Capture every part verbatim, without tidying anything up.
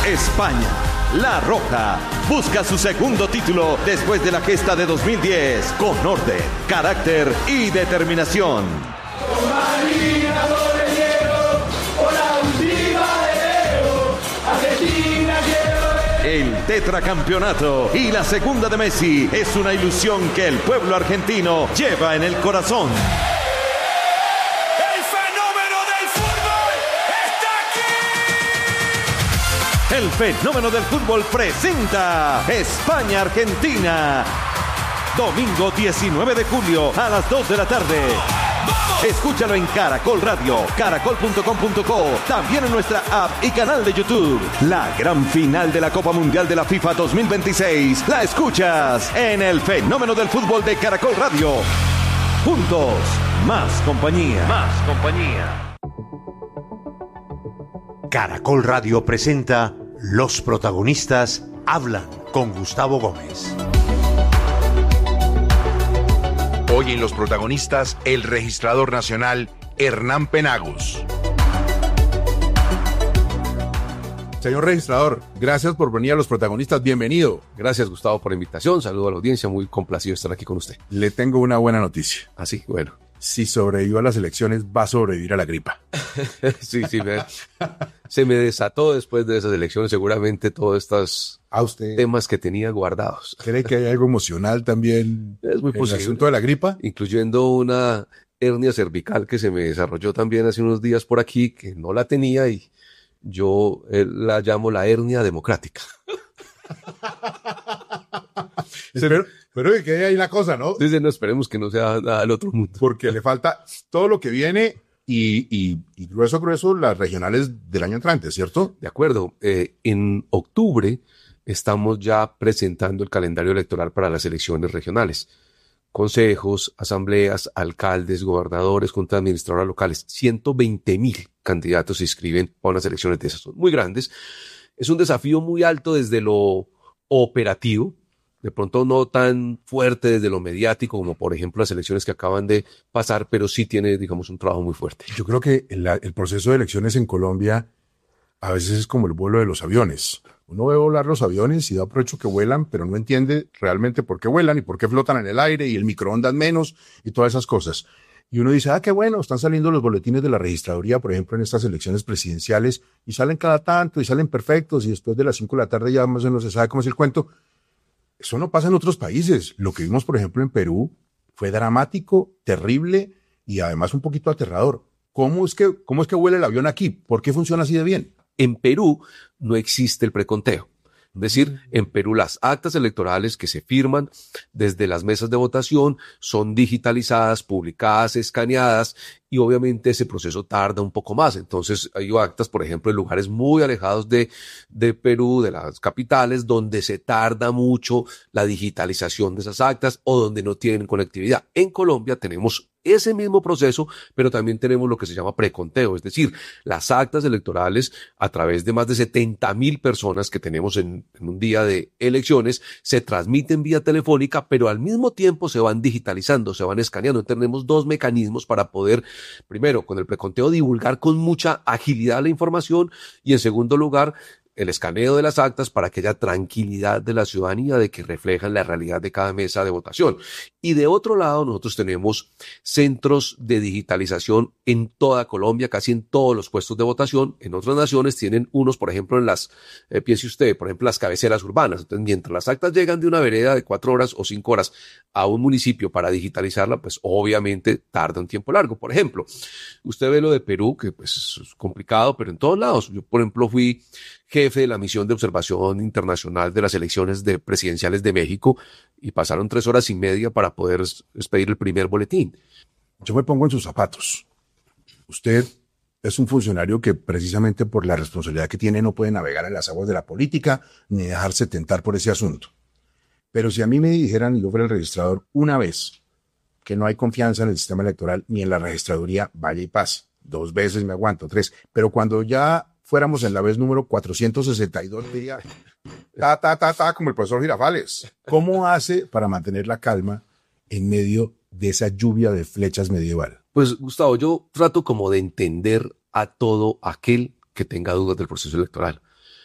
España, La Roja, busca su segundo título después de la gesta de dos mil diez, con orden, carácter y determinación. El tetracampeonato y la segunda de Messi es una ilusión que el pueblo argentino lleva en el corazón. ¡El fenómeno del fútbol está aquí! El fenómeno del fútbol presenta España-Argentina. Domingo diecinueve de julio a las dos de la tarde. Escúchalo en Caracol Radio, caracol punto com punto co, también en nuestra app y canal de YouTube. La gran final de la Copa Mundial de la FIFA dos mil veintiséis la escuchas en el fenómeno del fútbol de Caracol Radio. Juntos, más compañía. Más compañía. Caracol Radio presenta Los protagonistas hablan con Gustavo Gómez. Hoy en Los Protagonistas, el registrador nacional Hernán Penagos. Señor registrador, gracias por venir a Los Protagonistas, bienvenido. Gracias, Gustavo, por la invitación, saludo a la audiencia, muy complacido de estar aquí con usted. Le tengo una buena noticia. Así, bueno. Si sobrevivió a las elecciones, va a sobrevivir a la gripa. sí, sí, me, se me desató después de esas elecciones seguramente todos estos ¿A usted temas que tenía guardados. ¿Cree que hay algo emocional también es muy en posible, el asunto de la gripa? Incluyendo una hernia cervical que se me desarrolló también hace unos días por aquí, que no la tenía y yo eh, la llamo la hernia democrática. Pero, pero que quede ahí la cosa, ¿no? Entonces, no esperemos que no sea nada del otro mundo. Porque le falta todo lo que viene y, y, y grueso, grueso, las regionales del año entrante, ¿cierto? De acuerdo. Eh, en octubre estamos ya presentando el calendario electoral para las elecciones regionales. Consejos, asambleas, alcaldes, gobernadores, juntas administradoras locales. ciento veinte mil candidatos se inscriben a unas elecciones de esas. Son muy grandes. Es un desafío muy alto desde lo operativo, de pronto no tan fuerte desde lo mediático como por ejemplo las elecciones que acaban de pasar, pero sí tiene, digamos, un trabajo muy fuerte. Yo creo que el, el proceso de elecciones en Colombia a veces es como el vuelo de los aviones. Uno ve volar los aviones y da por hecho que vuelan, pero no entiende realmente por qué vuelan y por qué flotan en el aire y el microondas menos y todas esas cosas. Y uno dice, ah, qué bueno, están saliendo los boletines de la registraduría, por ejemplo, en estas elecciones presidenciales, y salen cada tanto, y salen perfectos, y después de las cinco de la tarde ya más o menos se sabe cómo es el cuento. Eso no pasa en otros países. Lo que vimos, por ejemplo, en Perú fue dramático, terrible, y además un poquito aterrador. ¿Cómo es que, cómo es que vuela el avión aquí? ¿Por qué funciona así de bien? En Perú no existe el preconteo. Es decir, en Perú las actas electorales que se firman desde las mesas de votación son digitalizadas, publicadas, escaneadas y obviamente ese proceso tarda un poco más. Entonces hay actas, por ejemplo, en lugares muy alejados de, de Perú, de las capitales, donde se tarda mucho la digitalización de esas actas o donde no tienen conectividad. En Colombia tenemos ese mismo proceso, pero también tenemos lo que se llama preconteo, es decir, las actas electorales a través de más de setenta mil personas que tenemos en, en un día de elecciones se transmiten vía telefónica, pero al mismo tiempo se van digitalizando, se van escaneando. Tenemos dos mecanismos para poder, primero, con el preconteo divulgar con mucha agilidad la información y en segundo lugar, el escaneo de las actas para que haya tranquilidad de la ciudadanía de que reflejan la realidad de cada mesa de votación. Y de otro lado, nosotros tenemos centros de digitalización en toda Colombia, casi en todos los puestos de votación. En otras naciones tienen unos, por ejemplo, en las, eh, piense usted, por ejemplo, las cabeceras urbanas. Entonces, mientras las actas llegan de una vereda de cuatro horas o cinco horas a un municipio para digitalizarla, pues obviamente tarda un tiempo largo. Por ejemplo, usted ve lo de Perú, que pues es complicado, pero en todos lados. Yo, por ejemplo, fui jefe de la misión de observación internacional de las elecciones de presidenciales de México y pasaron tres horas y media para poder expedir el primer boletín. Yo me pongo en sus zapatos. Usted es un funcionario que precisamente por la responsabilidad que tiene no puede navegar en las aguas de la política ni dejarse tentar por ese asunto. Pero si a mí me dijeran, y yo fuera el registrador, una vez que no hay confianza en el sistema electoral ni en la registraduría, vaya y pase. Dos veces me aguanto, tres. Pero cuando ya fuéramos en la vez número cuatrocientos sesenta y dos, diría, ta, ta, ta, ta, como el profesor Girafales. ¿Cómo hace para mantener la calma en medio de esa lluvia de flechas medieval? Pues, Gustavo, yo trato como de entender a todo aquel que tenga dudas del proceso electoral.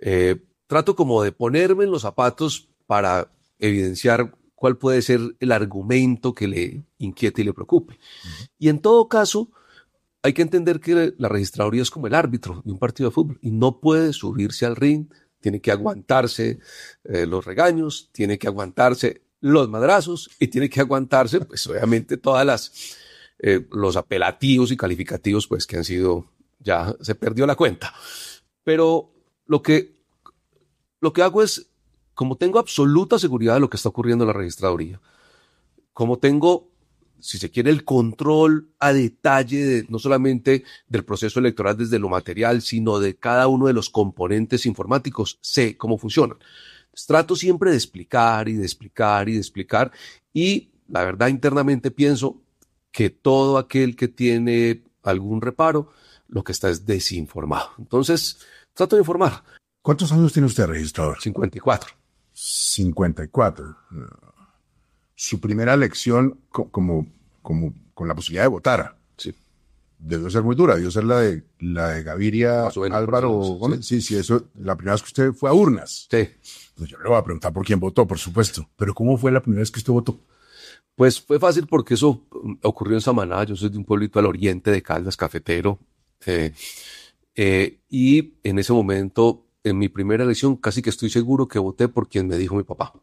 Eh, trato como de ponerme en los zapatos para evidenciar cuál puede ser el argumento que le inquiete y le preocupe. Uh-huh. Y en todo caso, hay que entender que la registraduría es como el árbitro de un partido de fútbol y no puede subirse al ring, tiene que aguantarse eh, los regaños, tiene que aguantarse los madrazos y tiene que aguantarse, pues obviamente, todas las eh, los apelativos y calificativos, pues que han sido, ya se perdió la cuenta. Pero lo que, lo que hago es, como tengo absoluta seguridad de lo que está ocurriendo en la registraduría, como tengo, si se quiere, el control a detalle de, no solamente del proceso electoral desde lo material, sino de cada uno de los componentes informáticos, sé cómo funcionan. Entonces, trato siempre de explicar y de explicar y de explicar, y la verdad internamente pienso que todo aquel que tiene algún reparo, lo que está es desinformado. Entonces, trato de informar. ¿Cuántos años tiene usted, registrador? cincuenta y cuatro. cincuenta y cuatro. Su primera elección co- como, como con la posibilidad de votar. Sí. Debió ser muy dura, debió ser la de, la de Gaviria menos, Álvaro Gómez. Sí. sí, sí, eso, la primera vez que usted fue a urnas. Sí. Pues yo le voy a preguntar por quién votó, por supuesto. Pero ¿cómo fue la primera vez que usted votó? Pues fue fácil porque eso ocurrió en Samaná. Yo soy de un pueblito al oriente de Caldas, cafetero. Eh, eh, y en ese momento, en mi primera elección, casi que estoy seguro que voté por quien me dijo mi papá.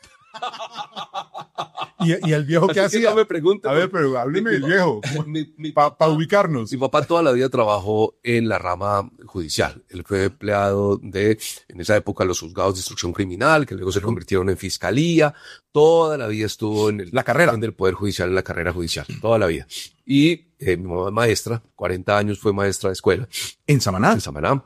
¿Y, y el viejo qué hacía? No me pregunte. A ver, pero hábleme del viejo. Para pa ubicarnos. Mi papá toda la vida trabajó en la rama judicial. Él fue empleado de, en esa época, los juzgados de instrucción criminal, que luego se convirtieron en fiscalía. Toda la vida estuvo en el, la carrera. En el Poder Judicial, en la carrera judicial. Toda la vida. Y eh, mi mamá es maestra, cuarenta años fue maestra de escuela. ¿En Samaná? En Samaná.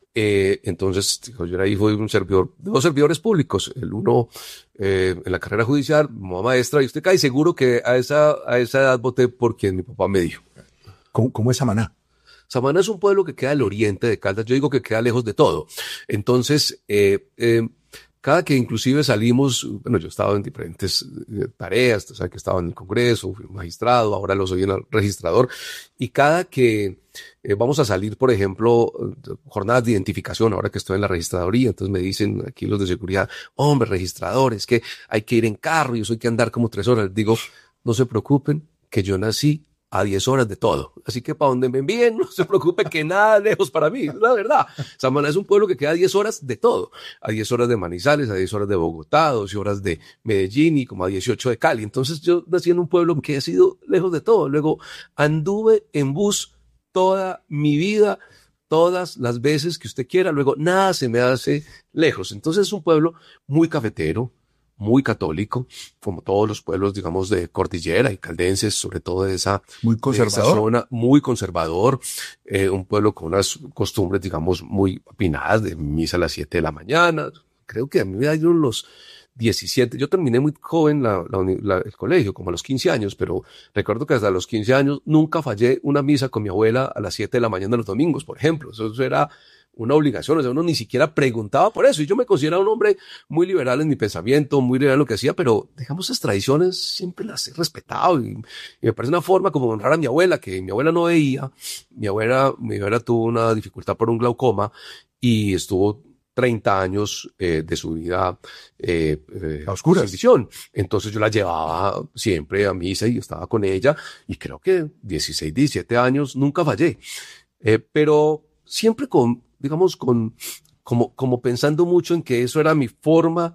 Eh, entonces, yo era hijo de un servidor, de dos servidores públicos, el uno eh, en la carrera judicial, mi mamá maestra, y usted cae seguro que a esa, a esa edad voté por quien mi papá me dijo. ¿Cómo, cómo es Samaná? Samaná es un pueblo que queda al oriente de Caldas, yo digo que queda lejos de todo. Entonces, eh, eh, cada que inclusive salimos, bueno, yo he estado en diferentes eh, tareas, o sea, que estaba en el Congreso, fui magistrado, ahora lo soy en el registrador, y cada que eh, vamos a salir, por ejemplo, jornadas de identificación, ahora que estoy en la registraduría, entonces me dicen aquí los de seguridad, hombre, registrador, es que hay que ir en carro y eso hay que andar como tres horas. Les digo, no se preocupen, que yo nací a diez horas de todo. Así que para donde me envíen, no se preocupe que nada lejos para mí, la verdad. Samaná es un pueblo que queda a diez horas de todo. A diez horas de Manizales, a diez horas de Bogotá, a doce horas de Medellín y como a dieciocho de Cali. Entonces yo nací en un pueblo que ha sido lejos de todo. Luego anduve en bus toda mi vida, todas las veces que usted quiera. Luego nada se me hace lejos. Entonces es un pueblo muy cafetero, muy católico, como todos los pueblos, digamos, de cordillera y caldenses, sobre todo de esa, muy conservador. De esa zona, muy conservador, eh, un pueblo con unas costumbres, digamos, muy opinadas, de misa a las siete de la mañana. Creo que a mí me dieron los diecisiete, yo terminé muy joven la, la, la, el colegio, como a los quince años, pero recuerdo que hasta los quince años nunca fallé una misa con mi abuela a las siete de la mañana los domingos, por ejemplo. Eso, eso era una obligación, o sea, uno ni siquiera preguntaba por eso, y yo me consideraba un hombre muy liberal en mi pensamiento, muy liberal en lo que hacía, pero digamos esas tradiciones siempre las he respetado, y, y me parece una forma como de honrar a mi abuela, que mi abuela no veía, mi abuela, mi abuela tuvo una dificultad por un glaucoma, y estuvo treinta años eh, de su vida eh, eh, a oscuras. Sin visión. Entonces yo la llevaba siempre a misa y estaba con ella, y creo que dieciséis, diecisiete años nunca fallé, eh, pero siempre con digamos, con, como, como pensando mucho en que eso era mi forma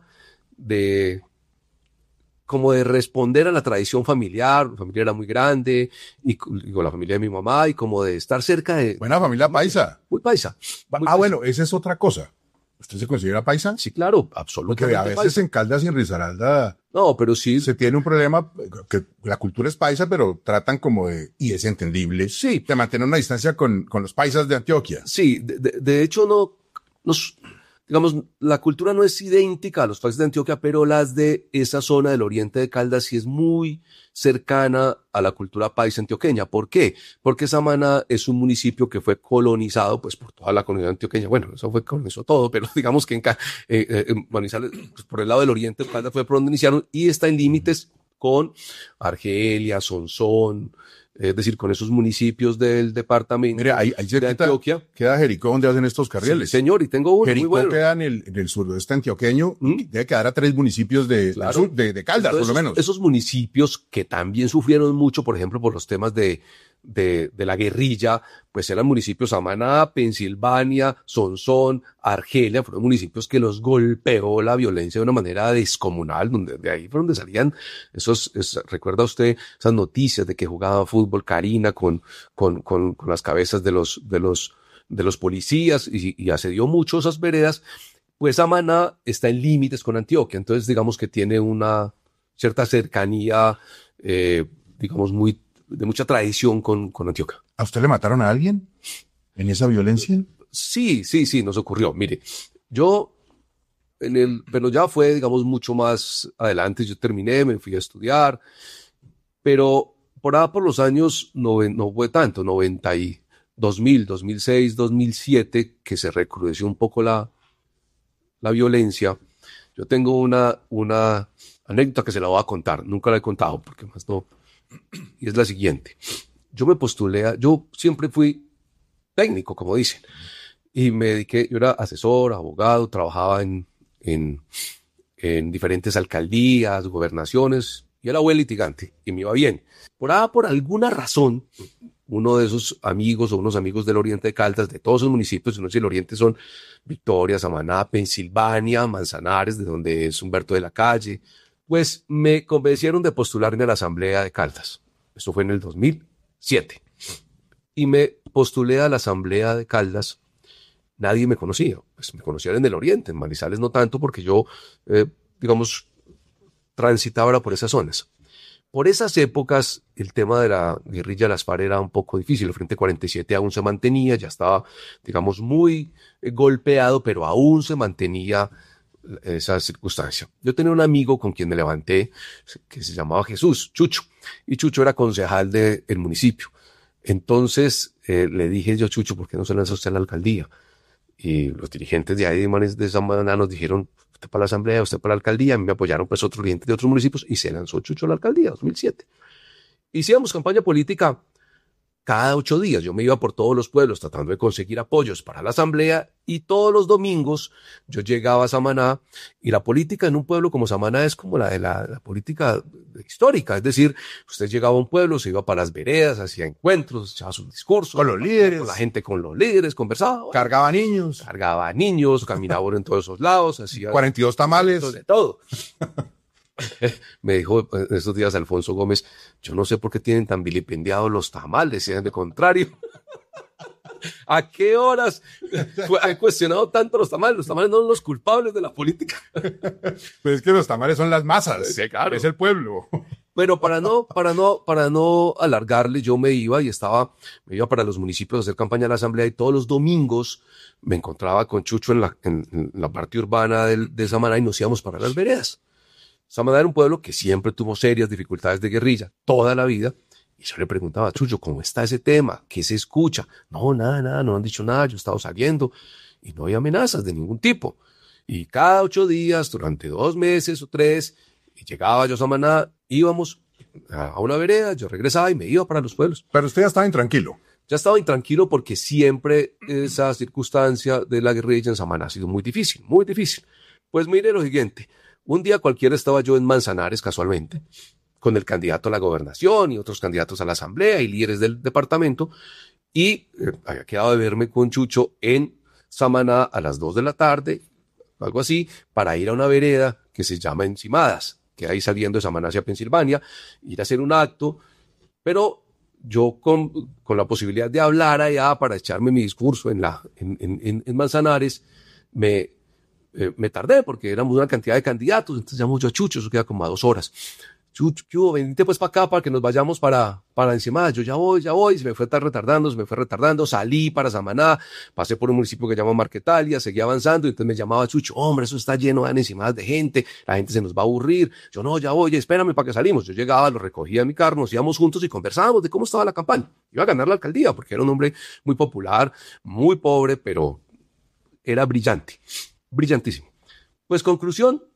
de, como de responder a la tradición familiar. Mi familia era muy grande, y con la familia de mi mamá, y como de estar cerca de... Buena familia paisa. Muy paisa. Muy ah, paisa. Bueno, esa es otra cosa. ¿Usted se considera paisa? Sí, claro, absolutamente. Porque a veces paisa. En Caldas y en Risaralda. No, pero sí. Se tiene un problema que la cultura es paisa, pero tratan como de, y es entendible. Sí. De mantener una distancia con, con los paisas de Antioquia. Sí, de, de, de hecho no, nos, digamos, la cultura no es idéntica a los paisas de Antioquia, pero las de esa zona del oriente de Caldas sí es muy cercana a la cultura paisa antioqueña. ¿Por qué? Porque Samaná es un municipio que fue colonizado pues por toda la comunidad antioqueña. Bueno, eso fue colonizó todo, pero digamos que en, eh, eh, en Manizales, pues por el lado del oriente de Caldas fue por donde iniciaron, y está en límites con Argelia, Sonsón, es decir, con esos municipios del departamento Mire, ahí, ahí de cerquita Antioquia. queda Jericó, donde hacen estos Sí, carriles. señor, y tengo uno Jericó muy bueno. queda en el, en el suroeste antioqueño, ¿Mm? y debe quedar a tres municipios de, Claro. del sur, de, de Caldas, Entonces, por lo menos. Esos, esos municipios que también sufrieron mucho, por ejemplo, por los temas de, de, de la guerrilla, pues eran municipios Samaná, Pensilvania, Sonsón, Argelia, fueron municipios que los golpeó la violencia de una manera descomunal, donde de ahí fue donde salían esos, es, recuerda usted esas noticias de que jugaba fútbol Karina con, con, con, con las cabezas de los, de los, de los policías y, y asedió mucho esas veredas. Pues Samaná está en límites con Antioquia, entonces digamos que tiene una cierta cercanía, eh, digamos, muy, de mucha tradición con, con Antioquia. ¿A usted le mataron a alguien en esa violencia? Sí, sí, sí, nos ocurrió. Mire, yo, en el, pero ya fue, digamos, mucho más adelante. Yo terminé, me fui a estudiar, pero por ahí por los años, no, no fue tanto, noventa y dos mil, dos mil seis, dos mil siete, que se recrudeció un poco la, la violencia. Yo tengo una, una anécdota que se la voy a contar. Nunca la he contado porque más no. Y es la siguiente. Yo me postulé, a, yo siempre fui técnico, como dicen, y me dediqué, yo era asesor, abogado, trabajaba en, en, en diferentes alcaldías, gobernaciones, y era buen litigante, y me iba bien. Por ahí, por alguna razón, uno de esos amigos o unos amigos del Oriente de Caldas, de todos esos municipios, no sé si el Oriente son Victoria, Samaná, Pensilvania, Manzanares, de donde es Humberto de la Calle, pues me convencieron de postularme a la Asamblea de Caldas. Eso fue en el dos mil siete. Y me postulé a la Asamblea de Caldas. Nadie me conocía. Pues me conocían en el Oriente, en Manizales no tanto, porque yo, eh, digamos, transitaba por esas zonas. Por esas épocas, el tema de la guerrilla de las FARC era un poco difícil. El Frente cuarenta y siete aún se mantenía, ya estaba, digamos, muy eh, golpeado, pero aún se mantenía esa circunstancia. Yo tenía un amigo con quien me levanté que se llamaba Jesús, Chucho, y Chucho era concejal del municipio. Entonces eh, le dije yo, Chucho, ¿por qué no se lanza usted a la alcaldía? Y los dirigentes de ahí de Samaná nos dijeron, usted para la asamblea, usted para la alcaldía. A mí me apoyaron pues otros dirigentes de otros municipios y se lanzó Chucho a la alcaldía, dos mil siete. Hicimos campaña política cada ocho días. Yo me iba por todos los pueblos tratando de conseguir apoyos para la asamblea y todos los domingos yo llegaba a Samaná y la política en un pueblo como Samaná es como la de la, la política histórica. Es decir, usted llegaba a un pueblo, se iba para las veredas, hacía encuentros, echaba sus discursos. Con los líderes. Con la gente, con los líderes, conversaba. Cargaba niños. Cargaba niños, caminaba en todos esos lados, hacía cuarenta y dos tamales. de todo. Me dijo estos días Alfonso Gómez, yo no sé por qué tienen tan vilipendiados los tamales, si es de contrario. ¿A qué horas han cuestionado tanto los tamales? Los tamales no son los culpables de la política. Pues es que los tamales son las masas. Sí, claro. Es el pueblo. Pero para no, para no, para no alargarle, yo me iba y estaba, me iba para los municipios a hacer campaña a la asamblea y todos los domingos me encontraba con Chucho en la, en, en la parte urbana del, de Samaná y nos íbamos para las veredas. Samaná era un pueblo que siempre tuvo serias dificultades de guerrilla, toda la vida. Y yo le preguntaba, Chucho, ¿cómo está ese tema? ¿Qué se escucha? No, nada, nada, no han dicho nada, yo he estado saliendo y no hay amenazas de ningún tipo. Y cada ocho días, durante dos meses o tres, y llegaba yo a Samaná, íbamos a una vereda, yo regresaba y me iba para los pueblos. Pero usted ya estaba intranquilo. Ya estaba intranquilo porque siempre esa circunstancia de la guerrilla en Samaná ha sido muy difícil, muy difícil. Pues mire lo siguiente, un día cualquiera estaba yo en Manzanares casualmente, con el candidato a la gobernación y otros candidatos a la asamblea y líderes del departamento, y eh, había quedado de verme con Chucho en Samaná a las dos de la tarde, algo así, para ir a una vereda que se llama Encimadas, que hay saliendo de Samaná hacia Pensilvania, ir a hacer un acto, pero yo con, con la posibilidad de hablar allá para echarme mi discurso en, la, en, en, en Manzanares, me, eh, me tardé porque éramos una cantidad de candidatos, entonces llamó yo a Chucho, eso queda como a dos horas. Chucho, Chucho, venite pues para acá para que nos vayamos para, para Encimadas. Yo ya voy, ya voy, se me fue retardando, se me fue retardando, salí para Samaná, pasé por un municipio que se llama Marquetalia, seguí avanzando y entonces me llamaba Chucho, hombre, eso está lleno de Encimadas de gente, la gente se nos va a aburrir. Yo no, ya voy, espérame para que salimos. Yo llegaba, lo recogía en mi carro, nos íbamos juntos y conversábamos de cómo estaba la campaña. Iba a ganar la alcaldía porque era un hombre muy popular, muy pobre, pero era brillante, brillantísimo. Pues conclusión,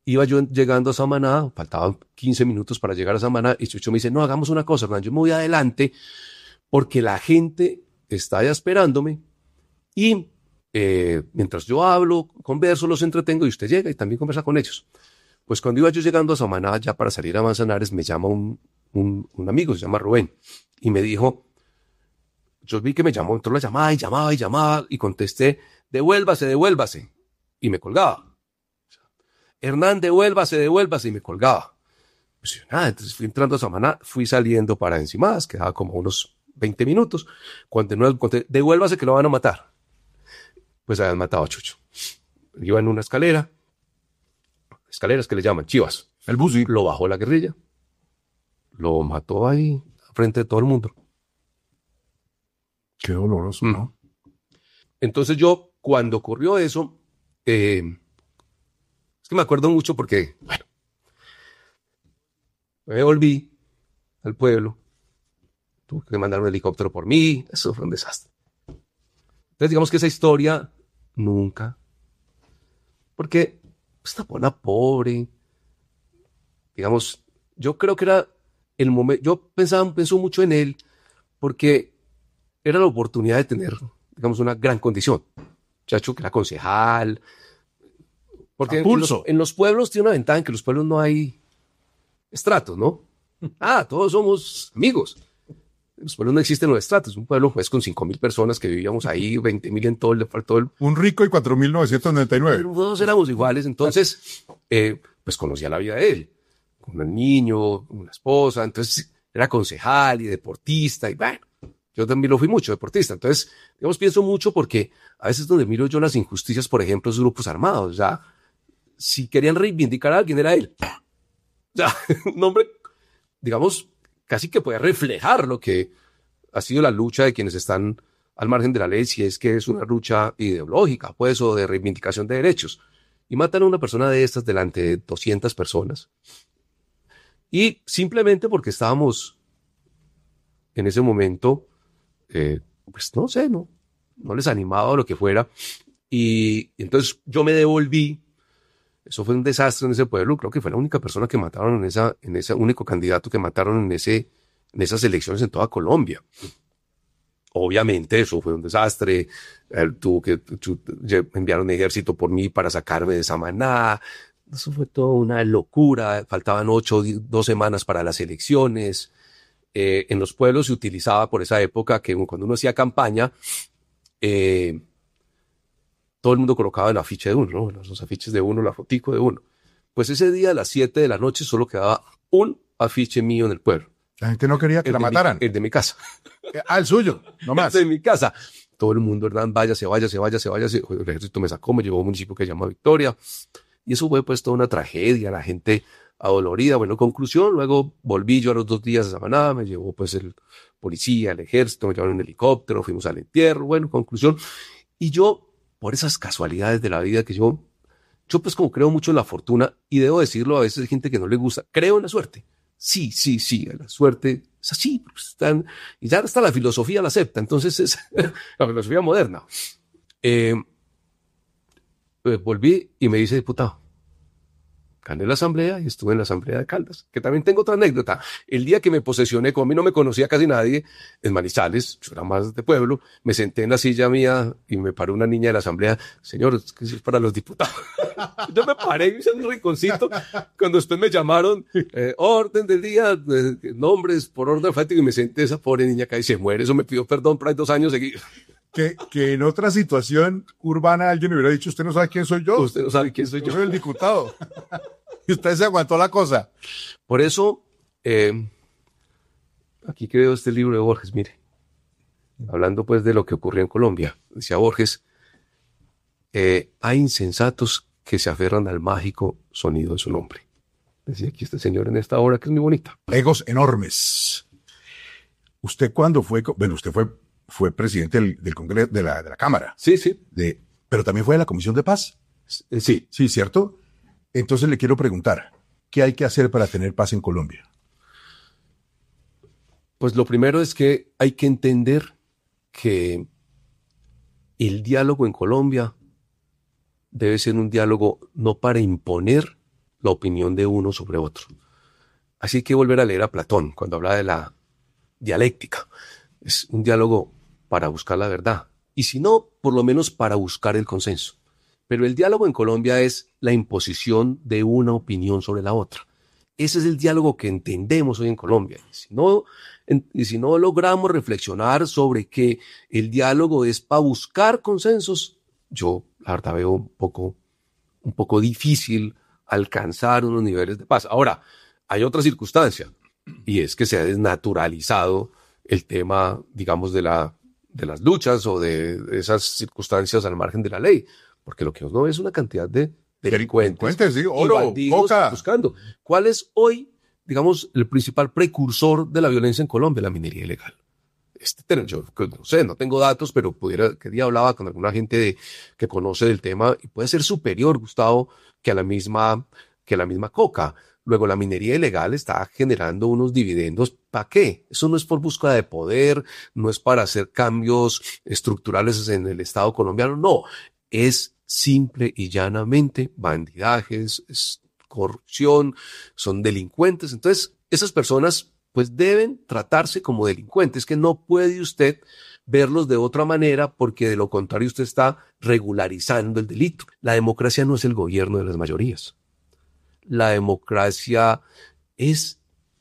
iba yo llegando a Samaná, faltaban quince minutos para llegar a Samaná, y Chucho me dice, no, hagamos una cosa, Hernán, yo me voy adelante porque la gente está allá esperándome y eh, mientras yo hablo, converso, los entretengo y usted llega y también conversa con ellos. Pues cuando iba yo llegando a Samaná, ya para salir a Manzanares, me llama un, un, un amigo, se llama Rubén, y me dijo, yo vi que me llamó, entró la llamada y llamaba y llamaba y contesté, devuélvase, devuélvase, y me colgaba. Hernán, devuélvase, devuélvase, y me colgaba. Pues nada, entonces fui entrando a Samaná, fui saliendo para Encimadas, quedaba como unos veinte minutos, cuando no conté, devuélvase que lo van a matar. Pues habían matado a Chucho. Iba en una escalera, escaleras que le llaman chivas. El bus, sí. Lo bajó la guerrilla, lo mató ahí, frente de todo el mundo. Qué doloroso, Mm. ¿no? Entonces yo, cuando ocurrió eso, eh, es que me acuerdo mucho porque, bueno, me volví al pueblo, tuve que mandar un helicóptero por mí, eso fue un desastre. Entonces digamos que esa historia nunca, porque esta buena pobre, digamos, yo creo que era el momento, yo pensaba, pensó mucho en él, porque era la oportunidad de tener, digamos, una gran condición. Chacho que era concejal, porque A en pulso. los, en los pueblos tiene una ventaja, en que en los pueblos no hay estratos, ¿no? Ah, todos somos amigos. En los pueblos no existen los estratos. Un pueblo pues con cinco mil personas que vivíamos ahí, veinte mil en todo el, todo el Un rico y cuatro mil novecientos noventa y nueve. pero todos éramos iguales, entonces, eh, pues conocía la vida de él, con un niño, una esposa, entonces era concejal y deportista, y bueno, yo también lo fui mucho, deportista, entonces, digamos, pienso mucho porque a veces donde miro yo las injusticias, por ejemplo, los grupos armados, o sea, si querían reivindicar a alguien era él, o sea, un hombre, digamos, casi que puede reflejar lo que ha sido la lucha de quienes están al margen de la ley, si es que es una lucha ideológica, pues, o de reivindicación de derechos. Y matan a una persona de estas delante de doscientas personas. Y simplemente porque estábamos en ese momento, eh, pues no sé, no, no les animaba o lo que fuera. Y entonces yo me devolví. Eso fue un desastre en ese pueblo. Creo que fue la única persona que mataron en esa, en ese único candidato que mataron en ese, en esas elecciones en toda Colombia. Obviamente eso fue un desastre. Él tuvo que tu, enviar un ejército por mí para sacarme de Samaná. Eso fue toda una locura. Faltaban ocho, dos semanas para las elecciones. Eh, en los pueblos se utilizaba por esa época que cuando uno hacía campaña, eh, todo el mundo colocaba el afiche de uno, ¿no? Los afiches de uno, la fotico de uno. Pues ese día a las siete de la noche solo quedaba un afiche mío en el pueblo. La gente no quería que El la de mi- mataran. el de mi casa. Ah, el suyo, no más. En mi casa. Todo el mundo, Hernán, váyase, váyase, váyase, váyase. El ejército me sacó, me llevó a un municipio que se llama Victoria. Y eso fue pues toda una tragedia, la gente adolorida. Bueno, conclusión, luego volví yo a los dos días a Samaná, me llevó pues el policía, el ejército, me llevaron en un helicóptero, fuimos al entierro. Bueno, conclusión. Y yo, por esas casualidades de la vida que yo, yo pues como creo mucho en la fortuna, y debo decirlo, a veces hay gente que no le gusta, creo en la suerte. Sí, sí, sí, la suerte es así, pues están, y ya hasta la filosofía la acepta, entonces es la filosofía moderna. Eh, eh, volví y me dice, diputado, gané la asamblea y estuve en la asamblea de Caldas, que también tengo otra anécdota. El día que me posesioné, como a mí no me conocía casi nadie, en Manizales, yo era más de pueblo, me senté en la silla mía y me paró una niña de la asamblea, señor, es que eso es para los diputados. Yo me paré y hice un rinconcito, cuando después me llamaron, eh, orden del día, eh, nombres por orden alfabético, y me senté, esa pobre niña casi se muere, eso me pidió perdón por ahí dos años seguidos. Que, que en otra situación urbana alguien me hubiera dicho, usted no sabe quién soy yo. Usted no sabe quién soy Yo yo. soy el diputado. Y usted se aguantó la cosa. Por eso, eh, aquí que veo este libro de Borges, mire, hablando pues de lo que ocurrió en Colombia, decía Borges, eh, hay insensatos que se aferran al mágico sonido de su nombre. Decía aquí este señor en esta obra que es muy bonita. Egos enormes. Usted cuando fue, co- bueno, usted fue, fue presidente del, del Congreso, de la, de la Cámara, Sí, sí, de, pero también fue de la Comisión de Paz. eh, sí. Sí, ¿cierto? Entonces le quiero preguntar, ¿qué hay que hacer para tener paz en Colombia? Pues lo primero es que hay que entender que el diálogo en Colombia debe ser un diálogo no para imponer, la opinión de uno sobre otro. Así hay que volver a leer a Platón cuando habla de la dialéctica. Es un diálogo para buscar la verdad. Y si no, por lo menos para buscar el consenso. Pero el diálogo en Colombia es la imposición de una opinión sobre la otra. Ese es el diálogo que entendemos hoy en Colombia. Y si no, en, y si no logramos reflexionar sobre que el diálogo es para buscar consensos, yo la verdad veo un poco, un poco difícil alcanzar unos niveles de paz. Ahora, hay otra circunstancia, y es que se ha desnaturalizado el tema, digamos, de, la, de las luchas o de, de esas circunstancias al margen de la ley, porque lo que uno ve es una cantidad de delincuentes, delincuentes sí, y oro, bandidos coca. buscando. ¿Cuál es hoy, digamos, el principal precursor de la violencia en Colombia? La minería ilegal. Este, yo no sé, no tengo datos, pero pudiera, que día hablaba con alguna gente de, que conoce del tema y puede ser superior, Gustavo, que a la misma, que a la misma coca. Luego, la minería ilegal está generando unos dividendos. ¿Para qué? Eso no es por búsqueda de poder, no es para hacer cambios estructurales en el Estado colombiano, no. Es simple y llanamente bandidajes, es corrupción, son delincuentes. Entonces, esas personas pues deben tratarse como delincuentes, que no puede usted verlos de otra manera porque de lo contrario usted está regularizando el delito. La democracia no es el gobierno de las mayorías. La democracia es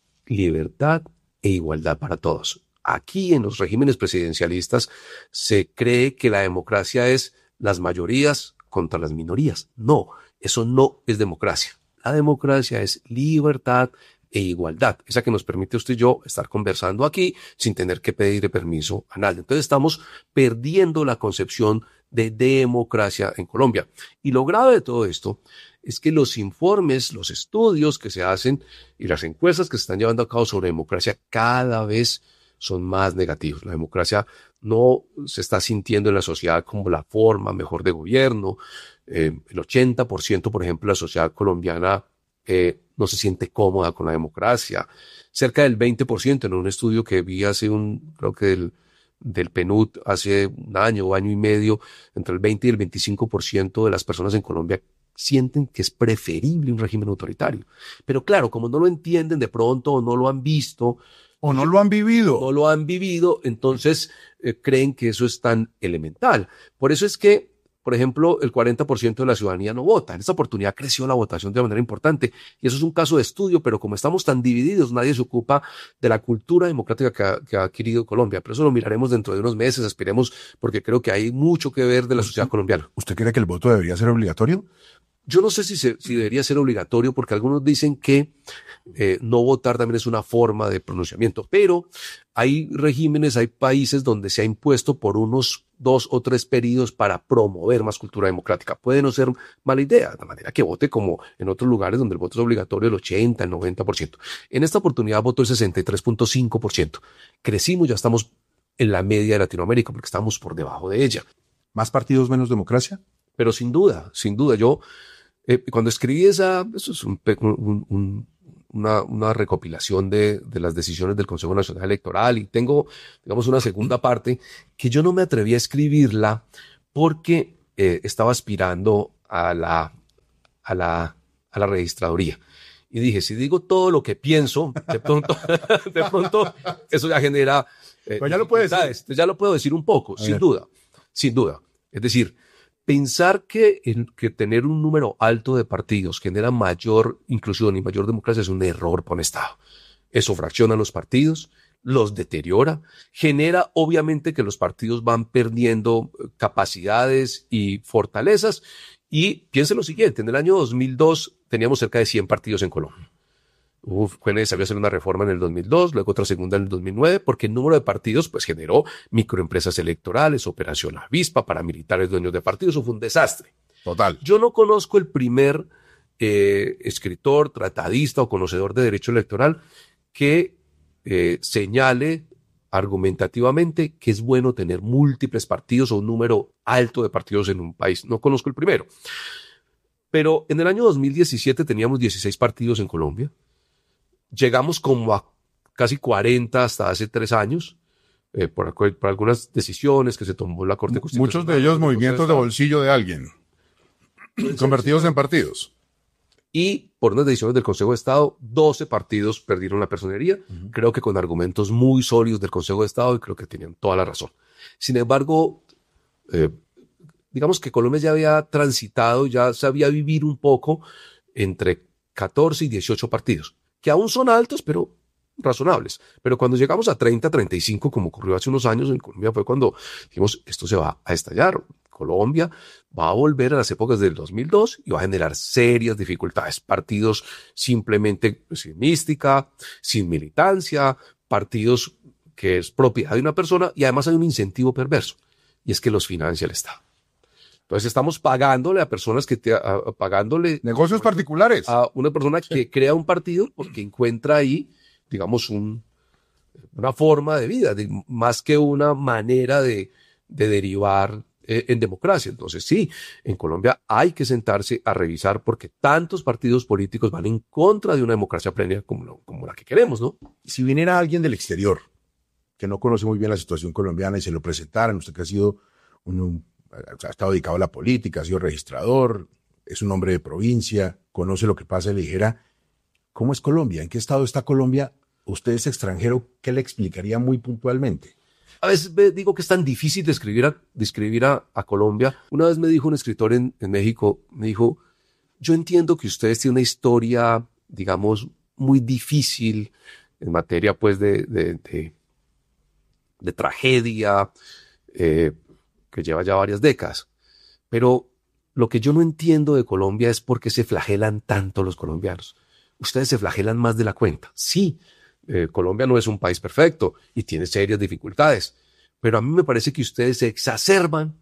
libertad e igualdad para todos. Aquí en los regímenes presidencialistas se cree que la democracia es las mayorías contra las minorías. No, eso no es democracia. La democracia es libertad e igualdad, esa que nos permite usted y yo estar conversando aquí sin tener que pedir permiso a nadie. Entonces estamos perdiendo la concepción de democracia en Colombia. Y lo grave de todo esto es que los informes, los estudios que se hacen y las encuestas que se están llevando a cabo sobre democracia cada vez son más negativos. La democracia no se está sintiendo en la sociedad como la forma mejor de gobierno. Eh, el ochenta por ciento, por ejemplo, de la sociedad colombiana eh, no se siente cómoda con la democracia. Cerca del veinte por ciento en un estudio que vi hace un, creo que del, del P N U D hace un año o año y medio, entre el veinte y el veinticinco por ciento de las personas en Colombia sienten que es preferible un régimen autoritario. Pero claro, como no lo entienden de pronto o no lo han visto, o no lo han vivido. No lo han vivido, entonces eh, creen que eso es tan elemental. Por eso es que, por ejemplo, el cuarenta por ciento de la ciudadanía no vota. En esta oportunidad creció la votación de manera importante y eso es un caso de estudio, pero como estamos tan divididos, nadie se ocupa de la cultura democrática que ha, que ha adquirido Colombia. Pero eso lo miraremos dentro de unos meses, aspiremos, porque creo que hay mucho que ver de la sociedad colombiana. ¿Usted cree que el voto debería ser obligatorio? Yo no sé si, se, si debería ser obligatorio, porque algunos dicen que eh, no votar también es una forma de pronunciamiento, pero hay regímenes, hay países donde se ha impuesto por unos dos o tres periodos para promover más cultura democrática. Puede no ser mala idea, de manera que vote como en otros lugares donde el voto es obligatorio el ochenta, el noventa por ciento. En esta oportunidad votó el sesenta y tres punto cinco por ciento. Crecimos, ya estamos en la media de Latinoamérica porque estamos por debajo de ella. ¿Más partidos, menos democracia? Pero sin duda, sin duda, yo eh, cuando escribí esa, eso es un, un, un, una, una recopilación de, de las decisiones del Consejo Nacional Electoral y tengo, digamos, una segunda parte que yo no me atreví a escribirla porque eh, estaba aspirando a la, a la, a la registraduría. Y dije, si digo todo lo que pienso, de pronto, de pronto eso ya genera... Eh, pues ya lo puedes decir. Ya lo puedo decir un poco, a sin ver. duda, sin duda. Es decir, pensar que, el, que tener un número alto de partidos genera mayor inclusión y mayor democracia es un error para un Estado. Eso fracciona los partidos, los deteriora, genera obviamente que los partidos van perdiendo capacidades y fortalezas. Y piense lo siguiente, en el año dos mil dos teníamos cerca de cien partidos en Colombia. Uf, fue necesario hacer una reforma en el dos mil dos, luego otra segunda en el dos mil nueve, porque el número de partidos pues generó microempresas electorales, Operación Avispa, paramilitares dueños de partidos, eso fue un desastre. Total. Yo no conozco el primer eh, escritor, tratadista o conocedor de derecho electoral que eh, señale argumentativamente que es bueno tener múltiples partidos o un número alto de partidos en un país. No conozco el primero. Pero en el año dos mil diecisiete teníamos dieciséis partidos en Colombia. Llegamos como a casi cuarenta hasta hace tres años, eh, por, por algunas decisiones que se tomó la Corte Constitucional. Muchos de ellos movimientos de bolsillo de alguien, convertidos en partidos. y por unas decisiones del Consejo de Estado, doce partidos perdieron la personería, uh-huh. creo que con argumentos muy sólidos del Consejo de Estado, y creo que tenían toda la razón. Sin embargo, eh, digamos que Colombia ya había transitado, ya sabía vivir un poco entre catorce y dieciocho partidos, que aún son altos, pero razonables. Pero cuando llegamos a treinta, treinta y cinco, como ocurrió hace unos años en Colombia, fue cuando dijimos, esto se va a estallar. Colombia va a volver a las épocas del dos mil dos y va a generar serias dificultades. Partidos simplemente sin mística, sin militancia, partidos que es propiedad de una persona, y además hay un incentivo perverso, y es que los financia el Estado. Entonces estamos pagándole a personas que te, a, a, pagándole negocios particulares a una persona sí. que crea un partido porque encuentra ahí, digamos, un, una forma de vida, de, más que una manera de, de derivar eh, en democracia. Entonces sí, en Colombia hay que sentarse a revisar porque tantos partidos políticos van en contra de una democracia plena como, lo, como la que queremos, ¿no? Si viniera alguien del exterior que no conoce muy bien la situación colombiana y se lo presentaran, usted que ha sido un, un ha estado dedicado a la política, ha sido registrador, es un hombre de provincia, conoce lo que pasa y le dijera, ¿cómo es Colombia? ¿En qué estado está Colombia? Usted es extranjero, ¿qué le explicaría muy puntualmente? A veces digo que es tan difícil describir a, describir a, a Colombia. Una vez me dijo un escritor en, en México, me dijo, yo entiendo que ustedes tienen una historia, digamos, muy difícil en materia, pues, de, de, de, de tragedia, eh, que lleva ya varias décadas. Pero lo que yo no entiendo de Colombia es por qué se flagelan tanto los colombianos. Ustedes se flagelan más de la cuenta. Sí, eh, Colombia no es un país perfecto y tiene serias dificultades, pero a mí me parece que ustedes se exacerban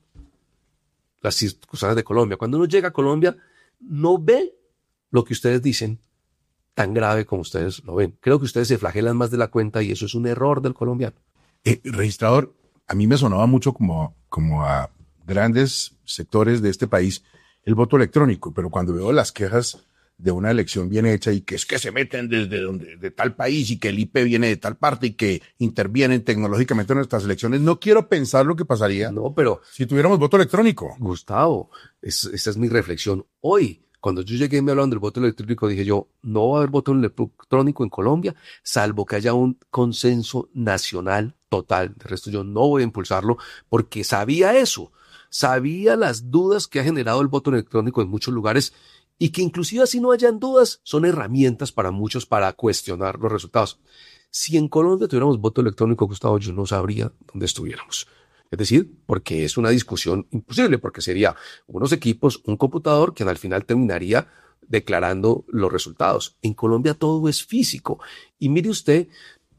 las circunstancias de Colombia. Cuando uno llega a Colombia, no ve lo que ustedes dicen tan grave como ustedes lo ven. Creo que ustedes se flagelan más de la cuenta y eso es un error del colombiano. Eh, registrador, a mí me sonaba mucho como, como a grandes sectores de este país el voto electrónico, pero cuando veo las quejas de una elección bien hecha y que es que se meten desde donde, de tal país y que el I P viene de tal parte y que intervienen tecnológicamente en nuestras elecciones, no quiero pensar lo que pasaría no, pero, si tuviéramos voto electrónico. Gustavo, es, esa es mi reflexión. Hoy, cuando yo llegué y me hablaban del voto electrónico, dije yo, no va a haber voto electrónico en Colombia, salvo que haya un consenso nacional total. De resto yo no voy a impulsarlo porque sabía eso, sabía las dudas que ha generado el voto electrónico en muchos lugares y que inclusive así no hayan dudas, son herramientas para muchos para cuestionar los resultados. Si en Colombia tuviéramos voto electrónico, Gustavo, yo no sabría dónde estuviéramos. Es decir, porque es una discusión imposible, porque sería unos equipos, un computador que al final terminaría declarando los resultados. En Colombia todo es físico. Y mire usted,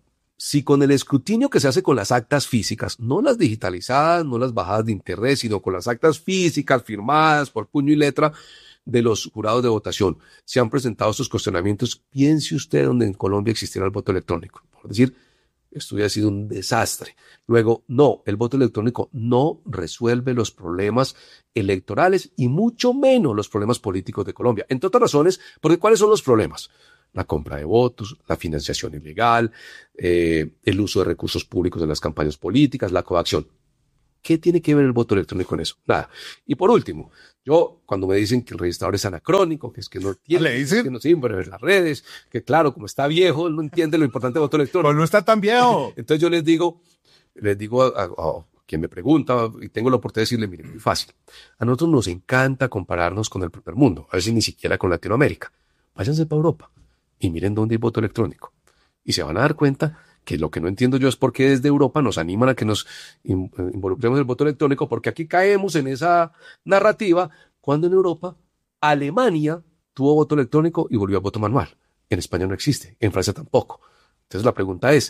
si con el escrutinio que se hace con las actas físicas, no las digitalizadas, no las bajadas de internet, sino con las actas físicas firmadas por puño y letra de los jurados de votación, se han presentado estos cuestionamientos, piense usted donde en Colombia existiera el voto electrónico. Por decir, esto hubiera sido un desastre. Luego, no, el voto electrónico no resuelve los problemas electorales y mucho menos los problemas políticos de Colombia. Entre otras razones, porque ¿cuáles son los problemas? La compra de votos, la financiación ilegal, eh, el uso de recursos públicos en las campañas políticas, la coacción. ¿Qué tiene que ver el voto electrónico con eso? Nada. Y por último, yo cuando me dicen que el registrador es anacrónico, que es que no tiene, ¿le dicen? que no sirve en las redes, que claro, como está viejo, él no entiende lo importante del voto electrónico. Pues no está tan viejo. Entonces yo les digo, les digo a, a, a quien me pregunta, y tengo la oportunidad de decirle, mire, muy fácil. A nosotros nos encanta compararnos con el primer mundo, a veces ni siquiera con Latinoamérica. Váyanse para Europa y miren dónde hay voto electrónico. Y se van a dar cuenta que lo que no entiendo yo es por qué desde Europa nos animan a que nos involucremos en el voto electrónico, porque aquí caemos en esa narrativa, cuando en Europa, Alemania tuvo voto electrónico y volvió a voto manual. En España no existe, en Francia tampoco. Entonces la pregunta es,